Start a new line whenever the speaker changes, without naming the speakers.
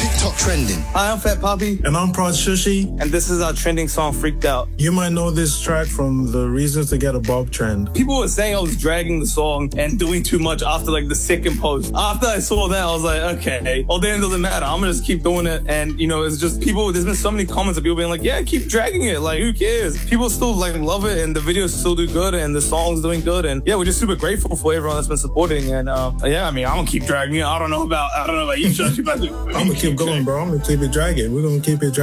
TikTok trending.
Hi, I'm Fat Poppy.
And I'm Prod Shushi.
And this is our trending song, Freaked Out.
You might know this track from the Reasons to Get a Bob trend.
People were saying I was dragging the song and doing too much after like the second post. After I saw that, I was like, okay, well then it doesn't matter. I'm gonna just keep doing it. And you know, it's just people, there's been so many comments of people being like, yeah, keep dragging it. Like, who cares? People still like love it and the videos still do good and the song's doing good. And yeah, we're just super grateful for everyone that's been supporting. And yeah, I mean, I'm gonna keep dragging it. I don't know about you, Josh.
I'm gonna keep going, bro. I'm gonna keep it dragging. We're gonna keep it dragging.